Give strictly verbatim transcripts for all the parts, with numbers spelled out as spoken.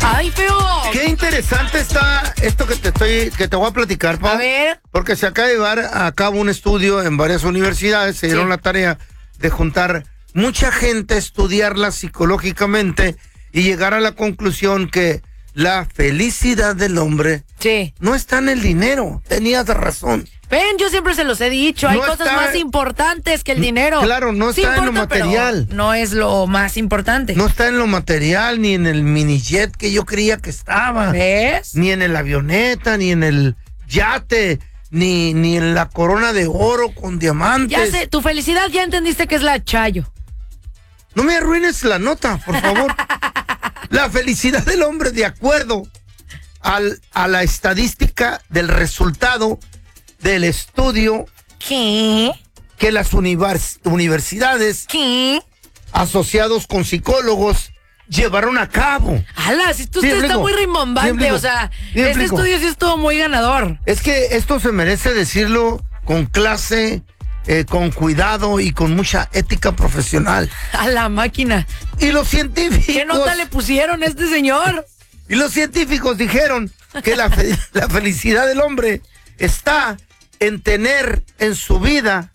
¡Ay, feo! Qué interesante está esto que te estoy, que te voy a platicar, Pau. A ver. Porque se acaba de llevar a cabo un estudio en varias universidades, se dieron Sí. la tarea de juntar mucha gente, estudiarla psicológicamente y llegar a la conclusión que la felicidad del hombre Sí. no está en el dinero. Tenías razón. Ven, yo siempre se los he dicho, hay No cosas está- más importantes que el dinero. Claro, no Sí está en lo importa, pero material. no es lo más importante. No está en lo material, ni en el mini jet que yo creía que estaba. ¿Ves? Ni en el avioneta, ni en el yate, ni, ni en la corona de oro con diamantes. Ya sé, tu felicidad ya entendiste que es la Chayo. No me arruines la nota, por favor. La felicidad del hombre, de acuerdo al, a la estadística del resultado del estudio ¿Qué? que las univers- universidades ¿Qué? asociados con psicólogos llevaron a cabo. Ala, si tú Sí, usted está explico. muy Sí, rimbombante, explico. o sea, Sí, este explico. estudio sí estuvo muy ganador. Es que esto se merece decirlo con clase, eh, con cuidado y con mucha ética profesional. A la máquina. Y los científicos... ¿Qué nota le pusieron a este señor? Y los científicos dijeron que la, fe- la felicidad del hombre está en tener en su vida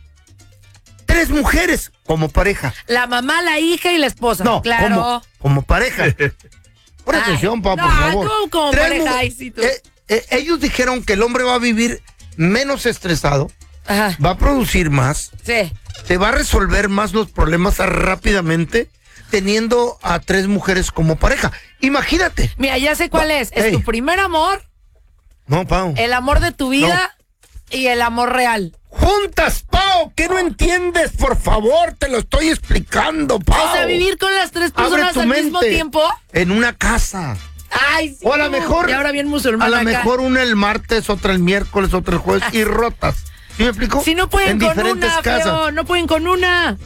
tres mujeres como pareja. La mamá, la hija y la esposa. No, claro. como, como pareja. Pon Ay, atención, papá, no, por favor. ¿cómo como Tres pareja? mu- Ay, sí, tú. eh, eh, ellos dijeron que el hombre va a vivir menos estresado, Ajá. va a producir más, Sí. te va a resolver más los problemas rápidamente teniendo a tres mujeres como pareja. Imagínate. Mira, ya sé cuál Va- es. Es Ey. tu primer amor, No, Pau. el amor de tu vida y el amor real. Juntas, Pau, ¿qué no entiendes? Por favor, te lo estoy explicando, Pau. O sea, vivir con las tres Abre personas tu al mente. mismo tiempo. En una casa. Ay, sí. O a lo mejor. Y ahora bien A musulmán lo acá. mejor una el martes, otra el miércoles, otra el jueves y rotas. ¿Sí me explico? Si no pueden en con diferentes una, casas. feo, no pueden con una.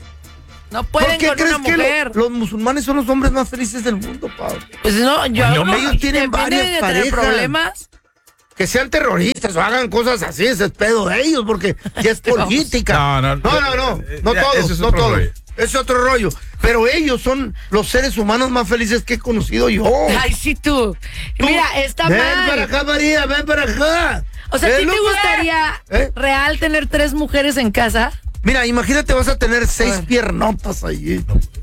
No ¿Por pueden qué con crees una que lo- mujer. los musulmanes son los hombres más felices del mundo, Pau? Pues no, yo Bueno, no, ellos tienen depende varias de tener parejas. problemas. Que sean terroristas o hagan cosas así, ese es pedo de ellos, porque ya es política. No, no, no, no, no, no ya, todos, eso es no otro todos. rollo. Es otro rollo. Pero ellos son los seres humanos más felices que he conocido yo. Ay, sí, tú. Tú- Mira, está ven mal. para acá, María, ven para acá. O sea, ¿a ti Ven, te hombre. gustaría ¿Eh? real tener tres mujeres en casa? Mira, imagínate, vas a tener seis ver. piernotas allí.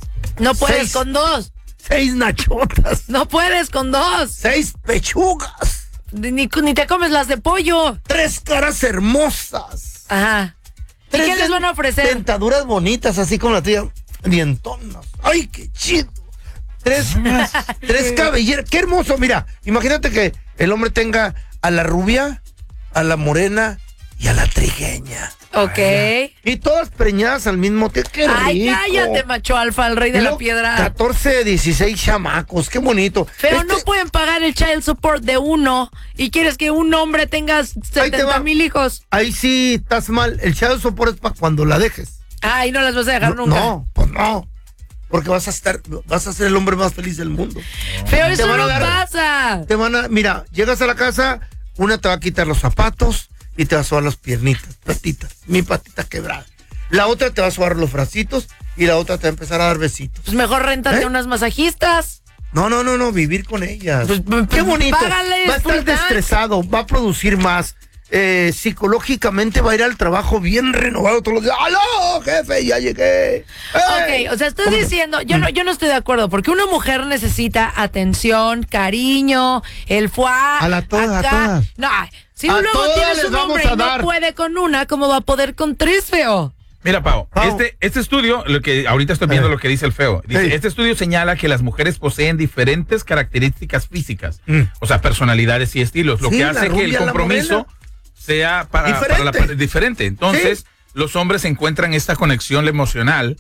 No puedes Seis. con dos. Seis nachotas. No puedes con dos. Seis pechugas. Ni, ni te comes las de pollo. Tres caras hermosas. Ajá. ¿Y Tres qué les van a ofrecer? Dentaduras bonitas, así como la tuya. Dientonas. ¡Ay, qué chido! Tres, tres cabelleras. ¡Qué hermoso! Mira, imagínate que el hombre tenga a la rubia, a la morena y a la trigueña. Ok. Y todas preñadas al mismo tiempo. ¡Qué rico! Ay, cállate, macho alfa, el rey de Y la luego, piedra. catorce, dieciséis chamacos. ¡Qué bonito! Pero Este- no pueden pagar el child support de uno y quieres que un hombre tenga Ahí te setenta va. mil hijos. Ahí sí estás mal. El child support es para cuando la dejes. Ay, no las vas a dejar No, nunca. no, pues no. Porque vas a estar, vas a ser el hombre más feliz del mundo. Feo, Te eso van a no dar- pasa. Te van a, mira, llegas a la casa, una te va a quitar los zapatos y te va a sobar las piernitas, patitas, mi patita quebrada. La otra te va a sobar los bracitos y la otra te va a empezar a dar besitos. Pues mejor réntate ¿Eh? unas masajistas. No, no, no, no, vivir con ellas. Pues, pues, Qué bonito. págales Va a estar full time. destresado, va a producir más. Eh, psicológicamente va a ir al trabajo bien renovado todos los días. ¡Aló, jefe! Ya llegué. ¡Ey! Ok, o sea, estás ¿Cómo? diciendo, yo no, yo no estoy de acuerdo, porque una mujer necesita atención, cariño, el fuá. A la toda, a acá. todas. No, si A luego todas tienes les un vamos hombre a y no dar. puede con una, ¿cómo va a poder con tres, feo? Mira, Pau, Pau. Este, este estudio, lo que ahorita estoy viendo Eh. lo que dice el feo. Dice, Sí. este estudio señala que las mujeres poseen diferentes características físicas, Mm. o sea, personalidades y estilos, lo Sí, que la hace que el rubia, la compromiso morena. sea para, Diferente. para la parte diferente. Entonces, Sí. los hombres encuentran esta conexión emocional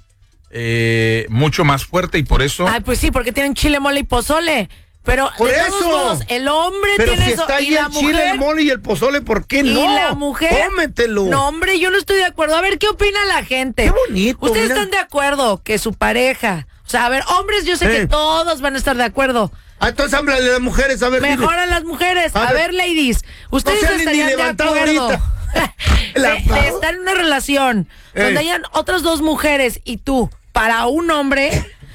eh, mucho más fuerte y por eso... Ay, pues sí, porque tienen chile, mole y pozole. Pero Por de todos eso. modos, el hombre Pero tiene si eso está y ahí la el chile, mujer. el mole y el pozole, ¿por qué Y no? la mujer. Cómetelo. No, hombre, yo no estoy de acuerdo. A ver, ¿qué opina la gente? Qué bonito, ¿Ustedes mira. están de acuerdo que su pareja... O sea, a ver, hombres, yo sé Eh. que todos van a estar de acuerdo. Ah, entonces háblale de las mujeres, a ver. dile. Mejor a las mujeres. A A, ver. ver, ladies, ustedes No se han ni estarían de levantado acuerdo ahorita. de, La de Pau. estar en una relación Ey. donde hayan otras dos mujeres y tú para un hombre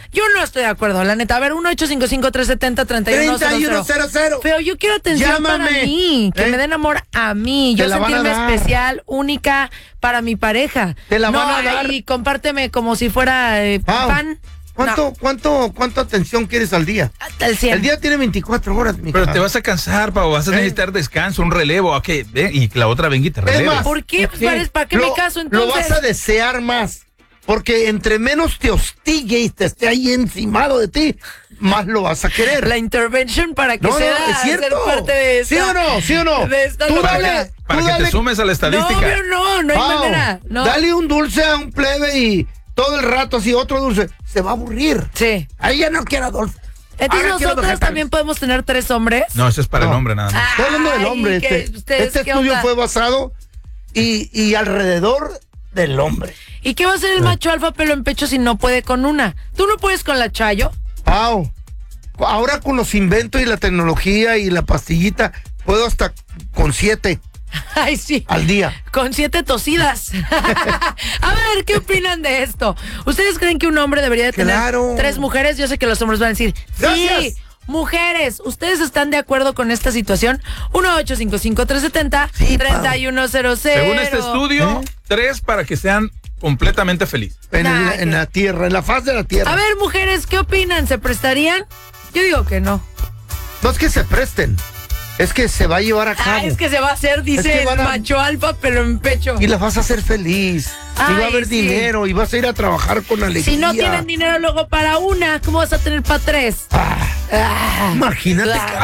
Yo no estoy de acuerdo, la neta. A ver, uno ocho cinco cinco, tres siete cero, tres uno cero cero. cero cero. Pero yo quiero atención Llámame. para mí, que ¿Eh? me den amor a mí, Te yo la van a sentirme dar. especial, única para mi pareja. Te la no, van a dar. Y compárteme como si fuera eh, Pau, pan. ¿Cuánto, No, cuánto, cuánto atención quieres al día? hasta el cien. El día tiene veinticuatro horas, mija. Pero te vas a cansar, Pau, vas a ¿Eh? necesitar descanso, un relevo, ok, ve, y que la otra venga y te releve. más, ¿Por qué? Pues, ¿para- ¿para qué lo, me caso entonces? Lo vas a desear más. Porque entre menos te hostigue y te esté ahí encimado de ti, más lo vas a querer. La intervention para que No, no, sea es cierto. ser parte de esta, ¿Sí o no? ¿Sí o no? de esta Tú locura. dale, Para tú que dale. te sumes a la No, estadística. pero no, no hay Pau, manera. No. Dale un dulce a un plebe y todo el rato así otro dulce. Se va a aburrir. Sí. Ahí ya no quiero dulce. Entonces Ahora quiero nosotros vegetales. también podemos tener tres hombres. No, eso es para No. el hombre nada más. Estoy hablando del Ay, hombre. ¿qué- Este, ustedes este qué estudio onda? fue basado y, y alrededor del hombre. ¿Y qué va a hacer el macho alfa pelo en pecho si no puede con una? ¿Tú no puedes con la Chayo? Pau, ahora con los inventos y la tecnología y la pastillita, puedo hasta con siete Ay, sí. al día. Con siete tosidas. A ver, ¿qué opinan de esto? ¿Ustedes creen que un hombre debería de tener Claro. tres mujeres? Yo sé que los hombres van a decir, sí, Gracias. mujeres, ¿ustedes están de acuerdo con esta situación? uno ocho cinco cinco, tres siete cero, Sí, tres uno cero cero. Según este estudio, ¿Eh? tres para que sean completamente felices. En, el- Nah, en que- la tierra, en la faz de la tierra. A ver, mujeres, ¿qué opinan? ¿Se prestarían? Yo digo que no. No es que se presten, es que se va a llevar a cabo. Ah, es que se va a hacer, dice Es que van el a- macho alfa, pero en pecho. Y la vas a hacer feliz. y va a Ay, haber sí. dinero y vas a ir a trabajar con alegría. Si no tienen dinero luego para una, ¿cómo vas a tener para tres? Ah, Ah. imagínate. Ah.